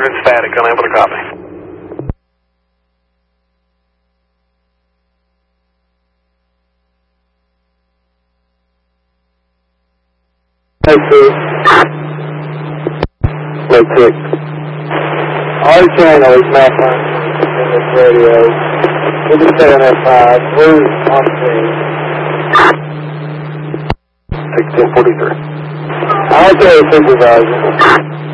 and static, unable to copy. Let's see. Our channel is Map-1 in this radio. We'll be stay on F5. We're on screen. 1643. I'll tell you supervisor.